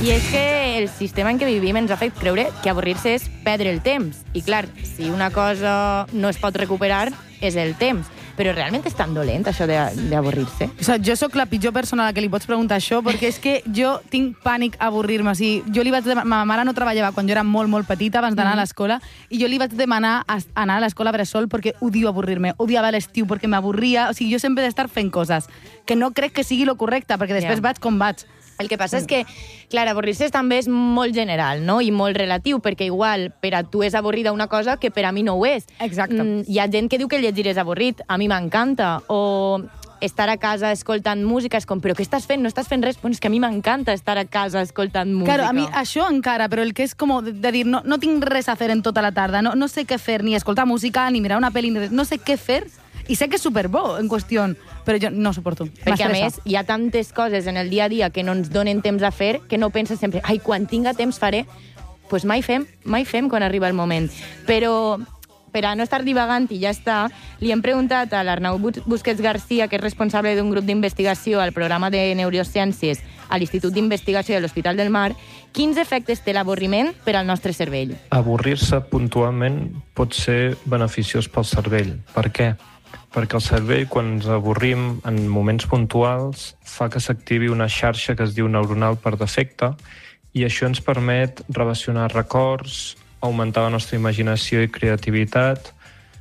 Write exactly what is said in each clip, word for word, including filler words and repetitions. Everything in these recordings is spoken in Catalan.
I és que el sistema en què vivim ens ha fet creure que avorrir-se és perdre el temps. I clar, si una cosa no es pot recuperar, és el temps. Però realment és tan dolent, això d'avorrir-se? O sigui, jo sóc la pitjor persona a la que li pots preguntar això, perquè és que jo tinc pànic a avorrir-me. O sigui, jo li vaig demanar... Ma mare no treballava quan jo era molt, molt petita, abans d'anar mm. a l'escola, i jo li vaig demanar anar a l'escola bressol perquè odio avorrir-me. Odiava l'estiu perquè m'avorria. O sigui, jo sempre he d'estar fent coses que no crec que sigui lo correcte, perquè després yeah. vaig com vaig. El que passa és que, clar, avorrir-se també és molt general, no? I molt relatiu, perquè igual per a tu és avorrida una cosa que per a mi no ho és. Exacte. Mm, hi ha gent que diu que llegir és avorrit, a mi m'encanta, o estar a casa escoltant música, és com, però què estàs fent? No estàs fent res? Doncs és que a mi m'encanta estar a casa escoltant música. Claro, a mi això encara, però el que és com de dir, no, no tinc res a fer en tota la tarda, no, no sé què fer, ni escoltar música, ni mirar una pel·li, no sé què fer, i sé que és superbo en qüestió, però jo no suporto. Perquè, a més, hi ha tantes coses en el dia a dia que no ens donen temps a fer que no penses sempre, ai, quan tinga temps faré. Doncs pues mai fem, mai fem quan arriba el moment. Però, per a no estar divagant i ja està, li hem preguntat a l'Arnau Busquets García, que és responsable d'un grup d'investigació al programa de neurociències a l'Institut d'Investigació de l'Hospital del Mar, quins efectes té l'avorriment per al nostre cervell. Avorrir-se puntualment pot ser beneficiós pel cervell. Per què? Perquè el cervell, quan ens avorrim en moments puntuals, fa que s'activi una xarxa que es diu neuronal per defecte i això ens permet relacionar records, augmentar la nostra imaginació i creativitat,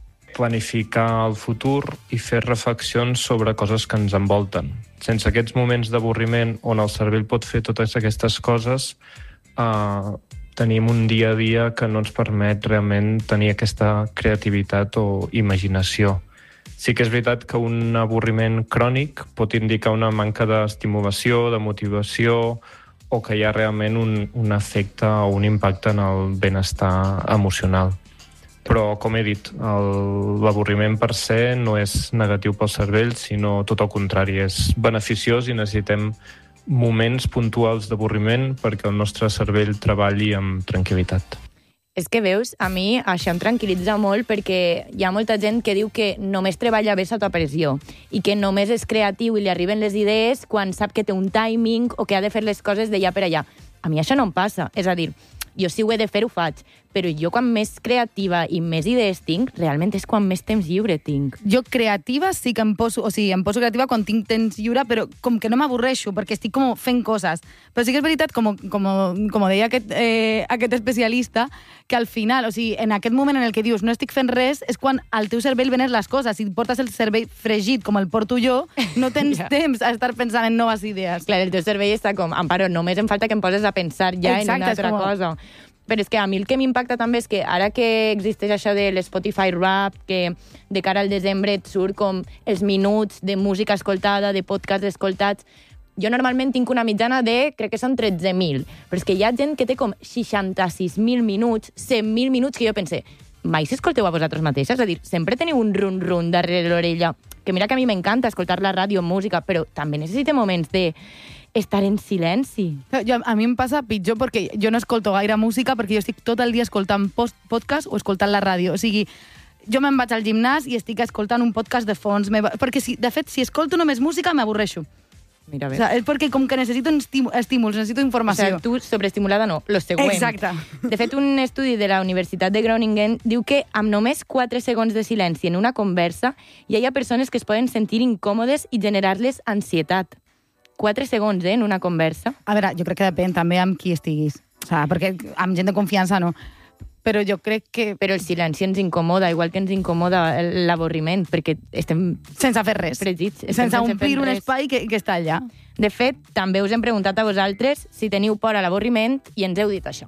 planificar el futur i fer reflexions sobre coses que ens envolten. Sense aquests moments d'avorriment on el cervell pot fer totes aquestes coses, eh, tenim un dia a dia que no ens permet realment tenir aquesta creativitat o imaginació. Sí que és veritat que un avorriment crònic pot indicar una manca d'estimulació, de motivació, o que hi ha realment un, un efecte o un impacte en el benestar emocional. Però, com he dit, l'avorriment per se no és negatiu pel cervell, sinó tot el contrari, és beneficiós i necessitem moments puntuals d'avorriment perquè el nostre cervell treballi amb tranquil·litat. És que veus, a mi això em tranquil·litza molt perquè hi ha molta gent que diu que només treballa bé sota pressió i que només és creatiu i li arriben les idees quan sap que té un timing o que ha de fer les coses d'allà per allà. A mi això no em passa, és a dir, jo si ho he de fer ho faig, però jo quan més creativa i més idees tinc, realment és quan més temps lliure tinc. Jo creativa sí que em poso, o sigui, em poso creativa quan tinc temps lliure, però com que no m'avorreixo, perquè estic com fent coses. Però sí que és veritat, com, com, com deia aquest, eh, aquest especialista, que al final, o sigui, en aquest moment en el que dius no estic fent res, és quan al teu cervell venen les coses. Si portes el cervell fregit com el porto jo, no tens yeah. temps a estar pensant en noves idees. Clar, el teu cervell està com, Amparo, només em falta que em poses a pensar ja Exacte, en una altra com... cosa. Però és que a mi el que m'impacta també és que ara que existeix això de l'Spotify Rap, que de cara al desembre et surt com els minuts de música escoltada, de podcast escoltats, jo normalment tinc una mitjana de, crec que són tretze mil, però és que hi ha gent que té com seixanta-sis mil minuts, cent mil minuts, que jo pense, mai s'escolteu a vosaltres mateixes? És a dir, sempre teniu un run-run darrere l'orella, que mira que a mi m'encanta escoltar la ràdio, música, però també necessito moments de estar en silenci. Jo, a mi em passa pitjor perquè jo no escolto gaire música perquè jo estic tot el dia escoltant post podcast o escoltant la ràdio. O sigui, jo me'n vaig al gimnàs i estic escoltant un podcast de fons. Perquè, si, de fet, si escolto només música, m'avorreixo. Mira bé. O sigui, és perquè com que necessito estímuls, necessito informació. O sigui, tu sobreestimulada no, lo següent. Exacte. De fet, un estudi de la Universitat de Groningen diu que amb només quatre segons de silenci en una conversa ja hi ha persones que es poden sentir incòmodes i generar-les ansietat. Quatre segons, eh, en una conversa. A veure, jo crec que depèn també amb qui estiguis. O sigui, perquè amb gent de confiança no. Però jo crec que... Però el silenci ens incomoda, igual que ens incomoda l'avorriment, perquè estem... Sense fer res. Fregits. Sense omplir un espai que, que està allà. De fet, també us hem preguntat a vosaltres si teniu por a l'avorriment i ens heu dit això.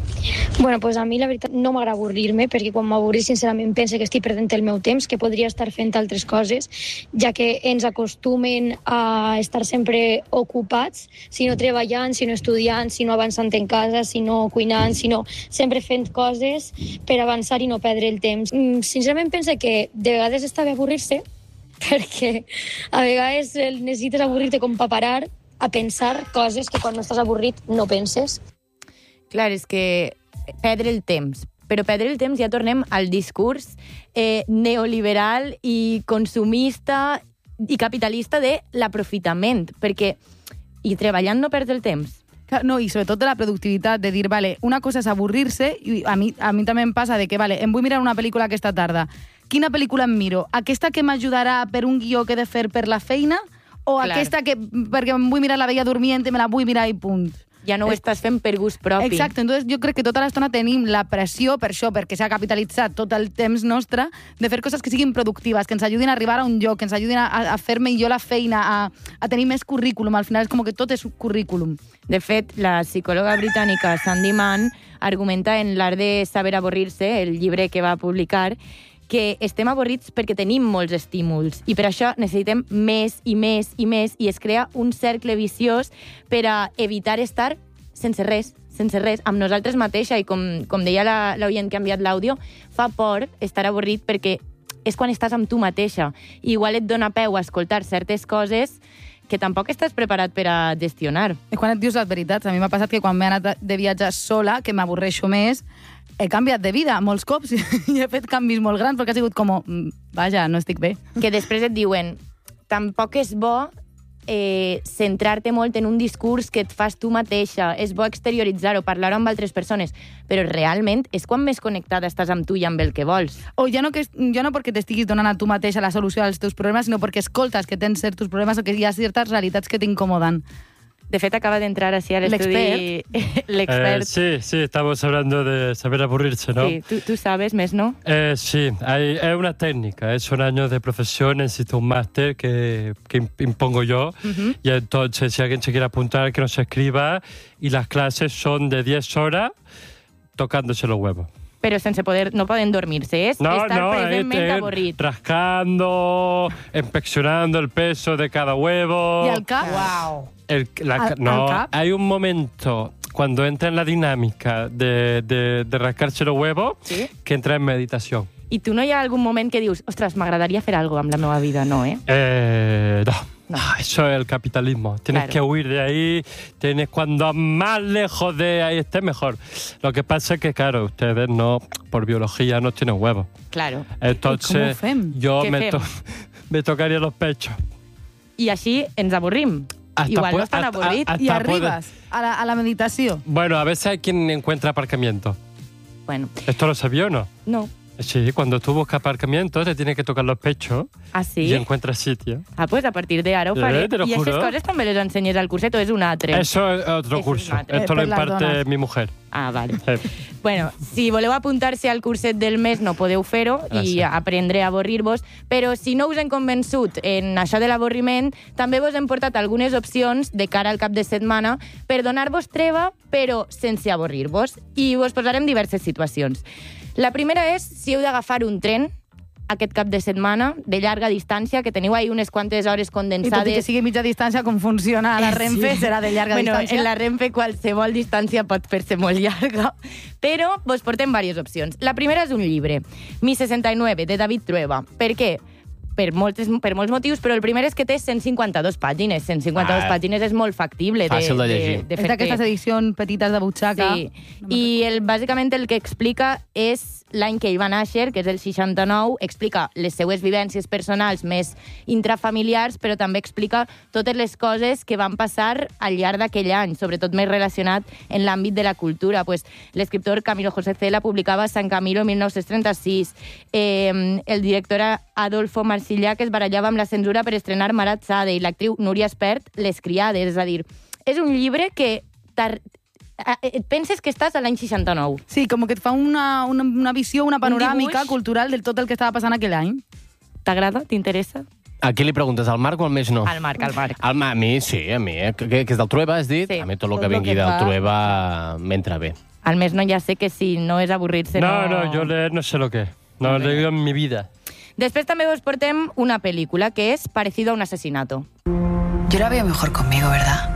Bueno, pues a mi la veritat no m'agrada avorrir-me perquè quan m'avorrir sincerament pense que estic perdent el meu temps, que podria estar fent altres coses, ja que ens acostumen a estar sempre ocupats, si no treballant, si no estudiant, si no avançant en casa, si no cuinant, si no sempre fent coses per avançar i no perdre el temps. Sincerament pense que de vegades està bé avorrir-se perquè a vegades necessites avorrir-te com per parar a pensar coses que quan no estàs avorrit no penses. Clar, és que perdre el temps. Però perdre el temps ja tornem al discurs eh, neoliberal i consumista i capitalista de l'aprofitament. Perquè, i treballant no perds el temps. No, i sobretot de la productivitat, de dir, vale, una cosa és avorrir-se, i a mi, a mi també em passa de que, vale, em vull mirar una pel·lícula aquesta tarda. Quina pel·lícula em miro? Aquesta que m'ajudarà per un guió que he de fer per la feina o Clar. aquesta que, perquè em vull mirar La Bella Dormient i me la vull mirar i punt? Ja no ho es... estàs fent per gust propi. Exacte, entonces jo crec que tota l'estona tenim la pressió, per això, perquè s'ha capitalitzat tot el temps nostre, de fer coses que siguin productives, que ens ajudin a arribar a un lloc, que ens ajudin a, a fer millor la feina, a, a tenir més currículum. Al final és com que tot és currículum. De fet, la psicòloga britànica Sandy Mann argumenta en L'art de saber avorrir-se, el llibre que va publicar, que estem avorrits perquè tenim molts estímuls i per això necessitem més i més i més i es crea un cercle viciós per a evitar estar sense res, sense res, amb nosaltres mateixa i com, com deia l'oient que ha enviat l'àudio, fa por estar avorrit perquè és quan estàs amb tu mateixa i igual et dona peu a escoltar certes coses que tampoc estàs preparat per a gestionar. I quan et dius les veritats, a mi m'ha passat que quan m'he anat de viatge sola, que m'avorreixo més, he canviat de vida molts cops i he fet canvis molt grans perquè ha sigut com, vaja, no estic bé. Que després et diuen, tampoc és bo eh, centrar-te molt en un discurs que et fas tu mateixa, és bo exterioritzar-ho, parlar-ho amb altres persones, però realment és quan més connectada estàs amb tu i amb el que vols. O ja no, que, ja no perquè t'estiguis donant a tu mateixa la solució als teus problemes, sinó perquè escoltes que tens certs problemes o que hi ha certes realitats que t'incomodan. De fet, acaba de entrar así al estudio l'expert. Eh, sí, sí, estamos hablando de saber aburrirse, ¿no? Sí, tú, tú sabes, ¿mes no? Eh, sí, hay, es una técnica, eh, son años de profesión, necesito un máster que, que impongo yo, uh-huh. Y entonces si alguien se quiere apuntar, que nos escriba, y las clases son de diez horas tocándose los huevos. Pero sense poder, no poden dormirse, es no, estar no, presentment eh, avorrit. Rascando, inspeccionando el peso de cada huevo. ¿Y al cap? Wow. El, la, ¿Al, no, al cap? Hay un momento cuando entra en la dinámica de, de, de rascarse los huevos, ¿sí? Que entra en meditación. I tu no hi ha algun moment que dius, ostres, m'agradaria fer alguna cosa amb la meva vida, no, eh? Eh, no. No, eso es el capitalismo. Tienes claro. que huir de ahí. Tienes cuando más lejos de ahí estés, mejor. Lo que pasa es que, claro, ustedes no, por biología, no tienen huevos. Claro. Entonces, yo me, to me tocaría los pechos. I així ens avorrim. Hasta Igual puede, no estan hasta, avorrits. Hasta y arribas puede... a, la, a la meditación. Bueno, a veces hay quien encuentra aparcamiento. Bueno. ¿Esto lo sabía o no? No. Sí, cuando tú buscas aparcamiento te tienes que tocar los pechos. ¿Ah, sí? Y encuentras sitio. Ah, pues a partir de ara ho faré. Eh, te lo I juro. aquestes coses també les ensenyes al curset o és un altre? Eso es otro Eso curso. Es Esto lo imparte mi mujer. Ah, vale. Sí. Bueno, si voleu apuntar-se al curset del mes no podeu fer-ho i aprendre a avorrir-vos, però si no us hem convençut en això de l'avorriment, també vos hem portat algunes opcions de cara al cap de setmana per donar-vos treva, però sense avorrir-vos. I vos posarem diverses situacions. La primera és si heu d'agafar un tren aquest cap de setmana, de llarga distància, que teniu ahí unes quantes hores condensades. I tot i que sigui mitja distància, com funciona la Renfe, sí. Serà de llarga bueno, distància. En la Renfe qualsevol distància pot fer-se molt llarga, però vos portem diverses opcions. La primera és un llibre, Mi sesenta y nueve, de David Trueba. Per què? Per, moltes, per molts motius, però el primer és que té cent cinquanta-dos pàgines. cent cinquanta-dos ah, pàgines és molt factible. Fàcil de, de llegir. De, de és d'aquestes edicions petites de butxaca. Sí, no i el, bàsicament el que explica és l'any que ell va néixer, que és el seixanta-nou, explica les seues vivències personals més intrafamiliars, però també explica totes les coses que van passar al llarg d'aquell any, sobretot més relacionat en l'àmbit de la cultura. Pues, l'escriptor Camilo José Cela publicava San Camilo en mil nou-cents trenta-sis. Eh, el director Adolfo Marsillà, que es barallava amb la censura per estrenar Marat Sade, i l'actriu Núria Espert, Les criades. És a dir, és un llibre que et penses que estàs a l'any seixanta-nou. Sí, com que et fa una, una, una visió, una panoràmica un cultural de tot el que estava passant aquell any. T'agrada? T'interessa? A qui li preguntes, al Marc o al més no? Al Marc, al Marc. Al, a mi, sí, a mi. Eh? Que, que és del Trueba, has dit? Sí. A mi tot el que vingui del Trueba m'entra bé. Al més no ja sé que si no és avorrir-se... No, no, no, jo leer no sé lo que. No, no leído en mi vida. Després també vos portem una pel·lícula que és Parecido a un asesinato. Yo la veo mejor conmigo, ¿verdad?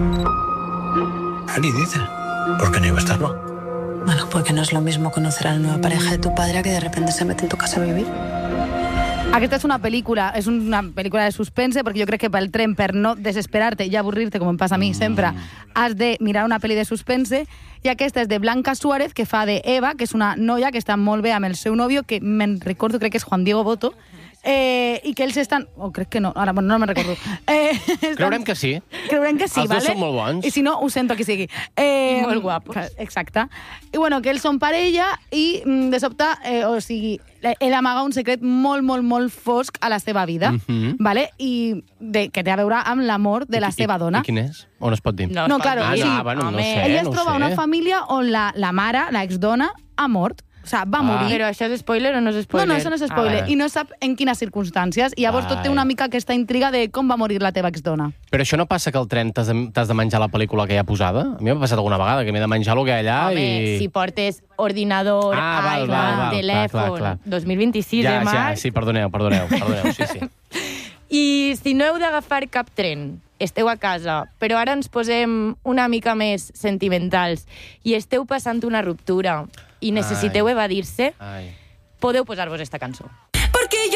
Ali dice, ¿por qué no iba a estarlo? Bueno, porque no es lo mismo conocer a la nueva pareja de tu padre que de repente se mete en tu casa a vivir. Aquesta és una pel·lícula, és una pel·lícula de suspense, perquè jo crec que pel tren, per no desesperar-te i avorrir-te, com em passa a mi sempre, has de mirar una pel·li de suspense, i aquesta és de Blanca Suárez, que fa de Eva, que és una noia que està molt bé amb el seu nòvio, que me'n recordo, crec que és Juan Diego Boto, Eh, I que ells estan... O oh, crec que no, ara bueno, no me'n recordo. Eh, estan... Creurem que sí. Creurem que sí, Els vale? dos són molt bons. I si no, ho sento qui sigui. Eh, I molt guapos. Exacte. I bueno, que ells són parella i de sobte, eh, o sigui, ell amaga un secret molt, molt, molt fosc a la seva vida, Mhm. vale? I de, que té a veure amb l'amor de la I- seva dona. I quin és? O no es pot dir? No, No, es pot claro, dir. sí. Ah, bueno, no sé, Ella es no ho troba sé. una família on la, la mare, la exdona, ha mort. O sigui, va Ah. morir. Però això és spoiler o no és No, spoiler? no, això no és spoiler. Ah. I no sap en quines circumstàncies. I llavors tot té Ai. una mica aquesta intriga de com va morir la teva exdona. Però això no passa que al tren t'has de, t'has de menjar la pel·lícula que hi ha posada? A mi m'ha passat alguna vegada que m'he de menjar el que hi ha allà Home, i... si portes ordinador, Ah, val, iPad, val, val, telèfon... clar, clar, clar. dos mil vint-i-sis, ja, eh, Marc? ja, sí, perdoneu, perdoneu, perdoneu, sí, sí. I si no heu d'agafar cap tren, esteu a casa, però ara ens posem una mica més sentimentals i esteu passant una ruptura i necessiteu Ai. evadir-se, Ai. podeu posar-vos esta cançó.